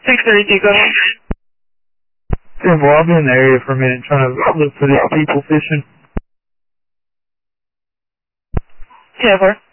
632, go ahead. Yeah, well, I'll be in the area for a minute trying to look for these people fishing. Yeah, where?